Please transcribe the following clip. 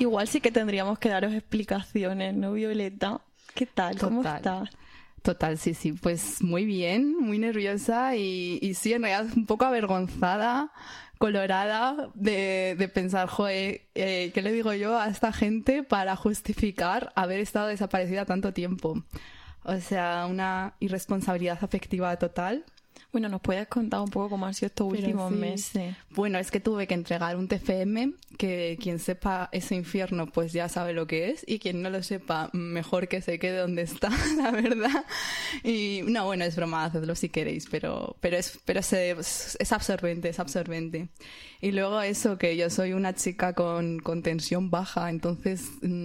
Igual sí que tendríamos que daros explicaciones, ¿no, Violeta? ¿Qué tal? ¿Cómo estás? Total, sí, pues muy bien, muy nerviosa y sí, en realidad un poco avergonzada, colorada de pensar, joder, ¿qué le digo yo a esta gente para justificar haber estado desaparecida tanto tiempo? O sea, una irresponsabilidad afectiva total. Bueno, ¿nos puedes contar un poco cómo han sido estos últimos Sí. meses? Bueno, es que tuve que entregar un TFM, que quien sepa ese infierno pues ya sabe lo que es, y quien no lo sepa, mejor que se quede donde está, la verdad. Y no, bueno, es broma, hacedlo si queréis, pero es absorbente, es absorbente. Y luego eso, que yo soy una chica con tensión baja, entonces